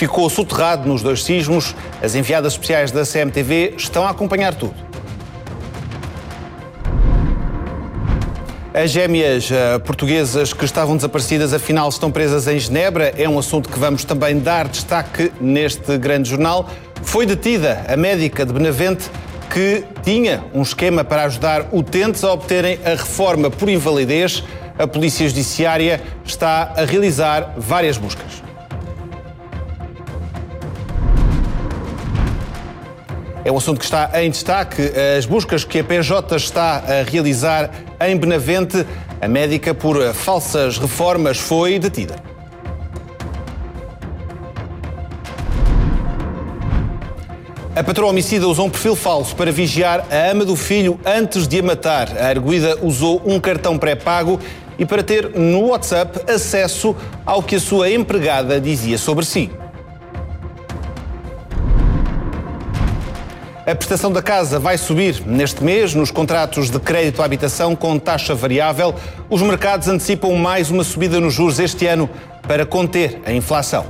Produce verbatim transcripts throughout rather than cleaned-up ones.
ficou soterrado nos dois sismos. As enviadas especiais da C M T V estão a acompanhar tudo. As gêmeas uh, portuguesas que estavam desaparecidas, afinal, estão presas em Genebra. É um assunto que vamos também dar destaque neste grande jornal. Foi detida a médica de Benavente que tinha um esquema para ajudar utentes a obterem a reforma por invalidez. A Polícia Judiciária está a realizar várias buscas. É um assunto que está em destaque. As buscas que a P J está a realizar em Benavente, a médica por falsas reformas foi detida. A patroa homicida usou um perfil falso para vigiar a ama do filho antes de a matar. A arguida usou um cartão pré-pago e para ter no WhatsApp acesso ao que a sua empregada dizia sobre si. A prestação da casa vai subir neste mês nos contratos de crédito à habitação com taxa variável. Os mercados antecipam mais uma subida nos juros este ano para conter a inflação.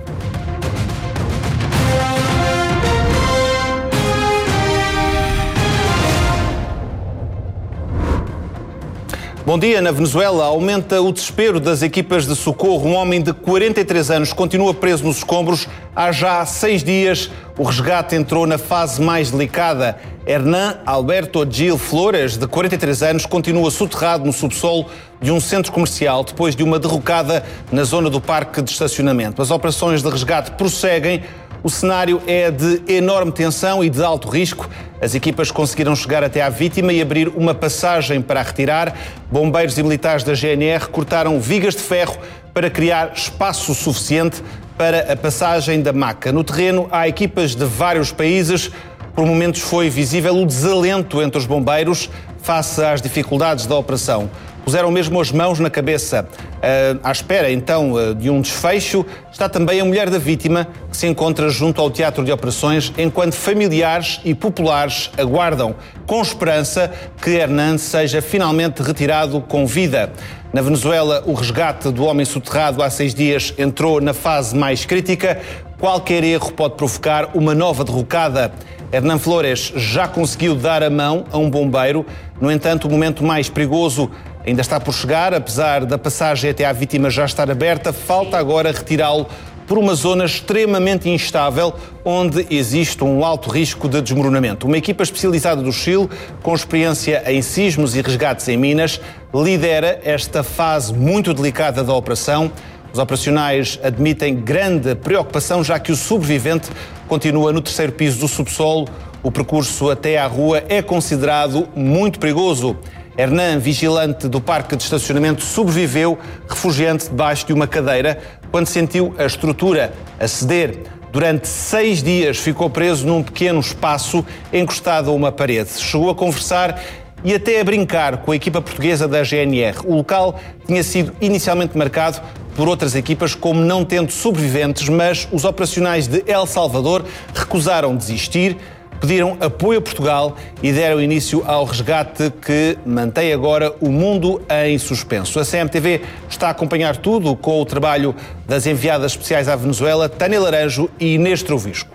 Bom dia. Na Venezuela aumenta o desespero das equipas de socorro. Um homem de quarenta e três anos continua preso nos escombros há já seis dias. O resgate entrou na fase mais delicada. Hernán Alberto Gil Flores, de quarenta e três anos, continua soterrado no subsolo de um centro comercial depois de uma derrocada na zona do parque de estacionamento. As operações de resgate prosseguem. O cenário é de enorme tensão e de alto risco. As equipas conseguiram chegar até à vítima e abrir uma passagem para a retirar. Bombeiros e militares da G N R cortaram vigas de ferro para criar espaço suficiente para a passagem da maca. No terreno há equipas de vários países. Por momentos foi visível o desalento entre os bombeiros face às dificuldades da operação. Puseram mesmo as mãos na cabeça. Uh, à espera, então, uh, de um desfecho, está também a mulher da vítima, que se encontra junto ao teatro de operações, enquanto familiares e populares aguardam, com esperança, que Hernán seja finalmente retirado com vida. Na Venezuela, o resgate do homem soterrado há seis dias entrou na fase mais crítica. Qualquer erro pode provocar uma nova derrocada. Hernán Flores já conseguiu dar a mão a um bombeiro. No entanto, o momento mais perigoso ainda está por chegar. Apesar da passagem até à vítima já estar aberta, falta agora retirá-lo por uma zona extremamente instável, onde existe um alto risco de desmoronamento. Uma equipa especializada do Chile, com experiência em sismos e resgates em Minas, lidera esta fase muito delicada da operação. Os operacionais admitem grande preocupação, já que o sobrevivente continua no terceiro piso do subsolo. O percurso até à rua é considerado muito perigoso. Hernán, vigilante do parque de estacionamento, sobreviveu refugiante debaixo de uma cadeira quando sentiu a estrutura a ceder. Durante seis dias ficou preso num pequeno espaço encostado a uma parede. Chegou a conversar e até a brincar com a equipa portuguesa da G N R. O local tinha sido inicialmente marcado por outras equipas como não tendo sobreviventes, mas os operacionais de El Salvador recusaram desistir, pediram apoio a Portugal e deram início ao resgate que mantém agora o mundo em suspenso. A C M T V está a acompanhar tudo com o trabalho das enviadas especiais à Venezuela, Tânia Laranjo e Inês Trovisco.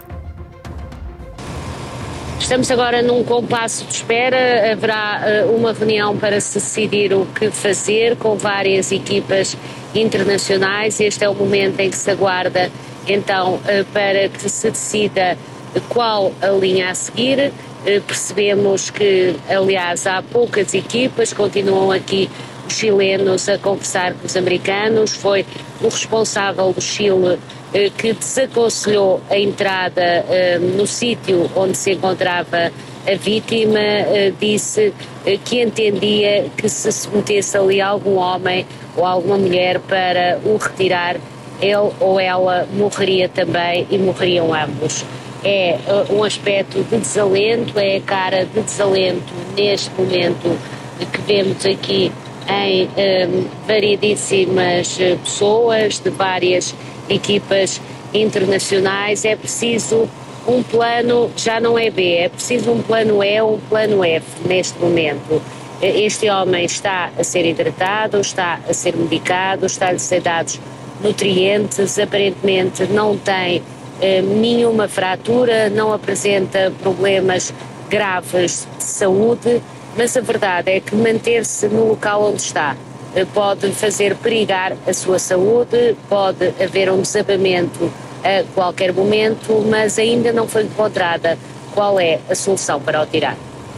Estamos agora num compasso de espera. Haverá uh, uma reunião para se decidir o que fazer com várias equipas internacionais. Este é o momento em que se aguarda então uh, para que se decida qual a linha a seguir. Percebemos que, aliás, há poucas equipas, continuam aqui os chilenos a conversar com os americanos. Foi o responsável do Chile que desaconselhou a entrada no sítio onde se encontrava a vítima, disse que entendia que se se metesse ali algum homem ou alguma mulher para o retirar, ele ou ela morreria também e morreriam ambos. É um aspecto de desalento, é a cara de desalento neste momento que vemos aqui em um, variedíssimas pessoas de várias equipas internacionais. É preciso um plano, já não é B, é preciso um plano E ou um plano F neste momento. Este homem está a ser hidratado, está a ser medicado, está-lhe a ser dados nutrientes, aparentemente não tem eh, nenhuma fratura, não apresenta problemas graves de saúde, mas a verdade é que manter-se no local onde está eh, pode fazer perigar a sua saúde, pode haver um desabamento a qualquer momento, mas ainda não foi encontrada qual é a solução para o tirar.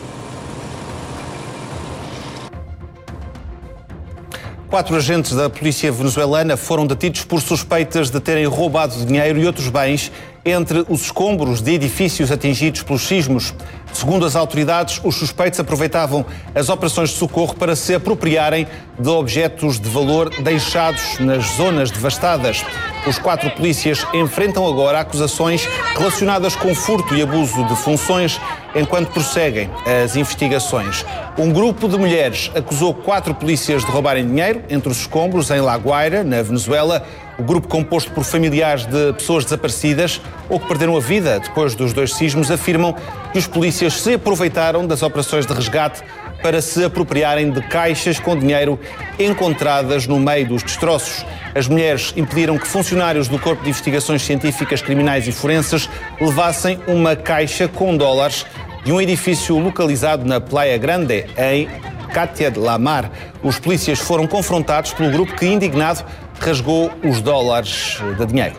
Quatro agentes da polícia venezuelana foram detidos por suspeitas de terem roubado dinheiro e outros bens entre os escombros de edifícios atingidos pelos sismos. Segundo as autoridades, os suspeitos aproveitavam as operações de socorro para se apropriarem de objetos de valor deixados nas zonas devastadas. Os quatro polícias enfrentam agora acusações relacionadas com furto e abuso de funções enquanto prosseguem as investigações. Um grupo de mulheres acusou quatro polícias de roubarem dinheiro entre os escombros em La Guaira, na Venezuela. O grupo, composto por familiares de pessoas desaparecidas ou que perderam a vida depois dos dois sismos, afirmam que os polícias se aproveitaram das operações de resgate para se apropriarem de caixas com dinheiro encontradas no meio dos destroços. As mulheres impediram que funcionários do Corpo de Investigações Científicas, Criminais e Forenses levassem uma caixa com dólares de um edifício localizado na Playa Grande, em Catia de la Mar. Os polícias foram confrontados pelo grupo que, indignado, rasgou os dólares de dinheiro.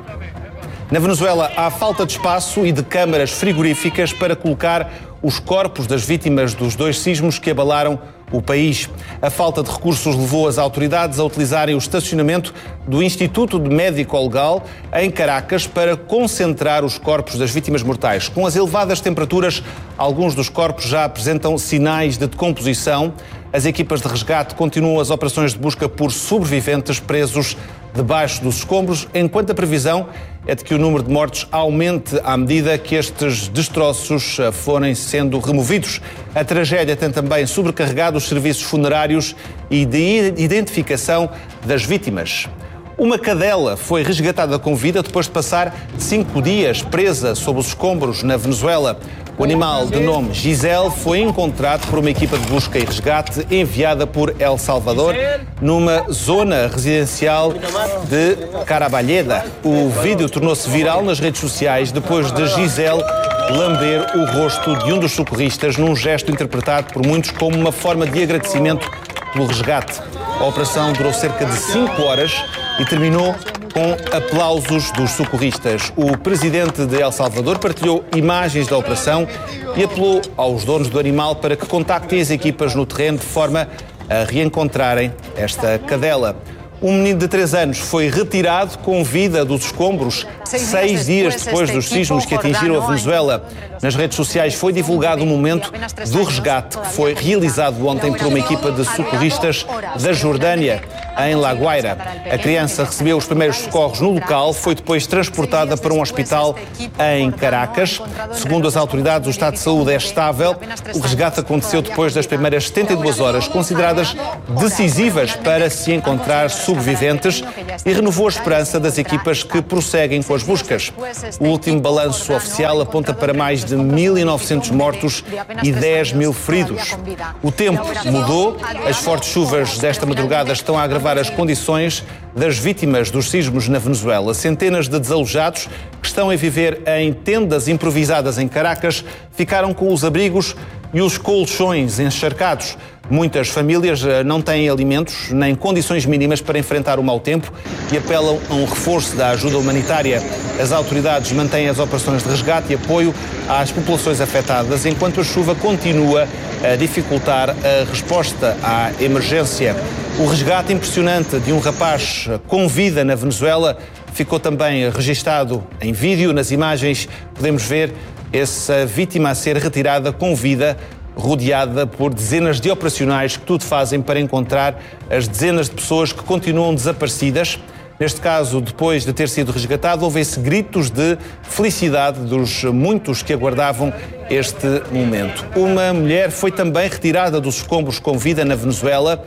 Na Venezuela, há falta de espaço e de câmaras frigoríficas para colocar os corpos das vítimas dos dois sismos que abalaram o país. A falta de recursos levou as autoridades a utilizarem o estacionamento do Instituto de Médico Legal em Caracas para concentrar os corpos das vítimas mortais. Com as elevadas temperaturas, alguns dos corpos já apresentam sinais de decomposição. As equipas de resgate continuam as operações de busca por sobreviventes presos debaixo dos escombros, enquanto a previsão é de que o número de mortos aumente à medida que estes destroços forem sendo removidos. A tragédia tem também sobrecarregado os serviços funerários e de identificação das vítimas. Uma cadela foi resgatada com vida depois de passar cinco dias presa sob os escombros na Venezuela. O animal, de nome Giselle, foi encontrado por uma equipa de busca e resgate enviada por El Salvador numa zona residencial de Caraballeda. O vídeo tornou-se viral nas redes sociais depois de Giselle lamber o rosto de um dos socorristas num gesto interpretado por muitos como uma forma de agradecimento pelo resgate. A operação durou cerca de cinco horas e terminou com aplausos dos socorristas. O presidente de El Salvador partilhou imagens da operação e apelou aos donos do animal para que contactem as equipas no terreno de forma a reencontrarem esta cadela. Um menino de três anos foi retirado com vida dos escombros seis dias depois dos sismos que atingiram a Venezuela. Nas redes sociais foi divulgado o momento do resgate que foi realizado ontem por uma equipa de socorristas da Jordânia, em La Guaira. A criança recebeu os primeiros socorros no local, foi depois transportada para um hospital em Caracas. Segundo as autoridades, o estado de saúde é estável. O resgate aconteceu depois das primeiras setenta e duas horas, consideradas decisivas para se encontrar sobreviventes, e renovou a esperança das equipas que prosseguem com as buscas. O último balanço oficial aponta para mais de mil e novecentos mortos e dez mil feridos. O tempo mudou, as fortes chuvas desta madrugada estão a agravar as condições das vítimas dos sismos na Venezuela. Centenas de desalojados que estão a viver em tendas improvisadas em Caracas ficaram com os abrigos e os colchões encharcados. Muitas famílias não têm alimentos nem condições mínimas para enfrentar o mau tempo e apelam a um reforço da ajuda humanitária. As autoridades mantêm as operações de resgate e apoio às populações afetadas, enquanto a chuva continua a dificultar a resposta à emergência. O resgate impressionante de um rapaz com vida na Venezuela ficou também registado em vídeo. Nas imagens podemos ver essa vítima a ser retirada com vida, rodeada por dezenas de operacionais que tudo fazem para encontrar as dezenas de pessoas que continuam desaparecidas. Neste caso, depois de ter sido resgatado, houve-se gritos de felicidade dos muitos que aguardavam este momento. Uma mulher foi também retirada dos escombros com vida na Venezuela.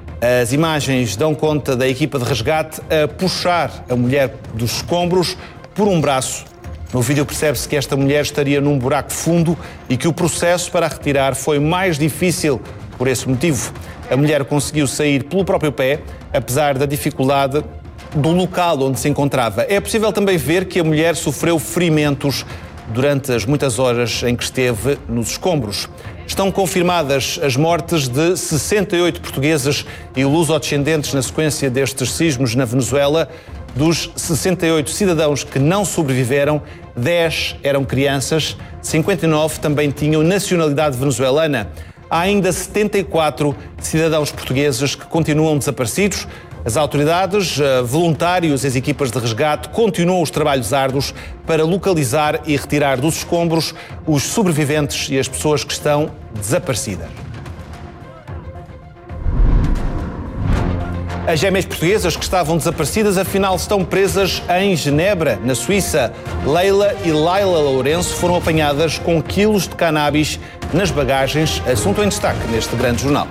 As imagens dão conta da equipa de resgate a puxar a mulher dos escombros por um braço. No vídeo percebe-se que esta mulher estaria num buraco fundo e que o processo para a retirar foi mais difícil por esse motivo. A mulher conseguiu sair pelo próprio pé, apesar da dificuldade do local onde se encontrava. É possível também ver que a mulher sofreu ferimentos durante as muitas horas em que esteve nos escombros. Estão confirmadas as mortes de sessenta e oito portugueses e luso-descendentes na sequência destes sismos na Venezuela. Dos sessenta e oito cidadãos que não sobreviveram, dez eram crianças, cinquenta e nove também tinham nacionalidade venezuelana. Há ainda setenta e quatro cidadãos portugueses que continuam desaparecidos. As autoridades, voluntários e as equipas de resgate continuam os trabalhos árduos para localizar e retirar dos escombros os sobreviventes e as pessoas que estão desaparecidas. As gêmeas portuguesas que estavam desaparecidas, afinal, estão presas em Genebra, na Suíça. Leila e Laila Lourenço foram apanhadas com quilos de cannabis nas bagagens. Assunto em destaque neste grande jornal.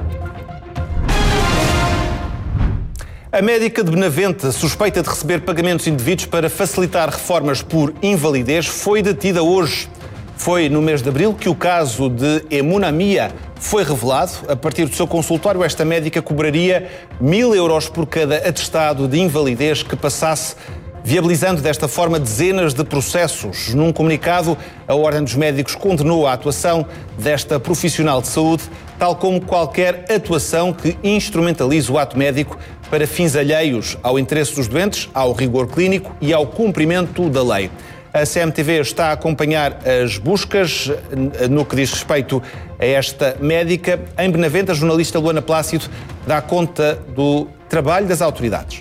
A médica de Benavente, suspeita de receber pagamentos indevidos para facilitar reformas por invalidez, foi detida hoje. Foi no mês de abril que o caso de Emunamia foi revelado. A partir do seu consultório, esta médica cobraria mil euros por cada atestado de invalidez que passasse, viabilizando desta forma dezenas de processos. Num comunicado, a Ordem dos Médicos condenou a atuação desta profissional de saúde, tal como qualquer atuação que instrumentalize o ato médico para fins alheios ao interesse dos doentes, ao rigor clínico e ao cumprimento da lei. A C M T V está a acompanhar as buscas no que diz respeito a esta médica. Em Benavente, a jornalista Luana Plácido dá conta do trabalho das autoridades.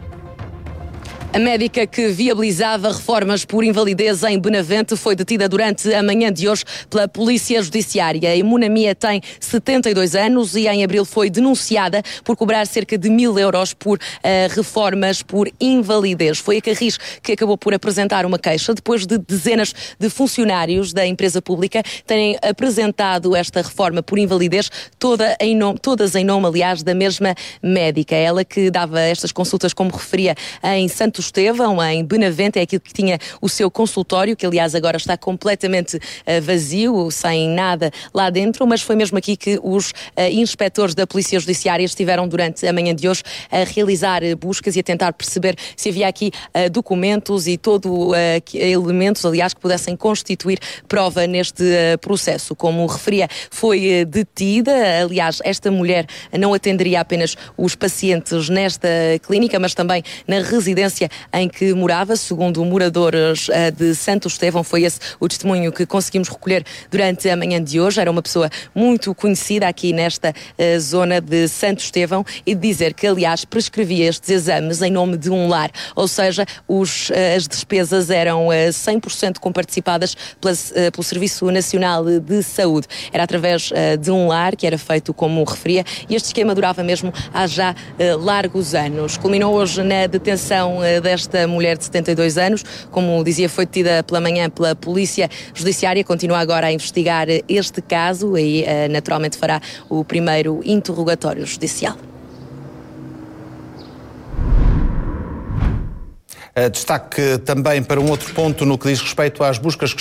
A médica que viabilizava reformas por invalidez em Benavente foi detida durante a manhã de hoje pela Polícia Judiciária. A Emunamia tem setenta e dois anos e em abril foi denunciada por cobrar cerca de mil euros por uh, reformas por invalidez. Foi a Carris que acabou por apresentar uma queixa depois de dezenas de funcionários da empresa pública terem apresentado esta reforma por invalidez, toda em nome, todas em nome, aliás, da mesma médica. Ela que dava estas consultas, como referia, em Santo Estevão, em Benavente, é aquilo que tinha o seu consultório, que aliás agora está completamente uh, vazio, sem nada lá dentro, mas foi mesmo aqui que os uh, inspectores da Polícia Judiciária estiveram durante a manhã de hoje a realizar uh, buscas e a tentar perceber se havia aqui uh, documentos e todo uh, elementos, aliás, que pudessem constituir prova neste uh, processo. Como referia, foi uh, detida, aliás, esta mulher não atenderia apenas os pacientes nesta clínica, mas também na residência em que morava, segundo moradores uh, de Santo Estevão. Foi esse o testemunho que conseguimos recolher durante a manhã de hoje. Era uma pessoa muito conhecida aqui nesta uh, zona de Santo Estevão e dizer que, aliás, prescrevia estes exames em nome de um lar, ou seja, os, uh, as despesas eram uh, cem por cento comparticipadas pela, uh, pelo Serviço Nacional de Saúde. Era através uh, de um lar que era feito como referia e este esquema durava mesmo há já uh, largos anos. Culminou hoje na detenção uh, desta mulher de setenta e dois anos, como dizia, foi detida pela manhã pela Polícia Judiciária, continua agora a investigar este caso e naturalmente fará o primeiro interrogatório judicial. Destaque também para um outro ponto no que diz respeito às buscas que